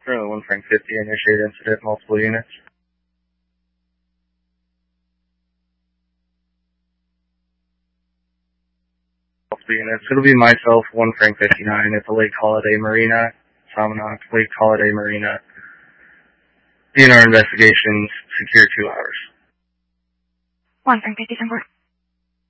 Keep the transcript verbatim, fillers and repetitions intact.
Currently one Frank fifty, initiated incident, multiple units. Multiple units. It'll be myself, one Frank fifty-nine at the Lake Holiday Marina, Salmonock, Lake Holiday Marina. D N R investigations, secure two hours. one Frank fifty, ten four.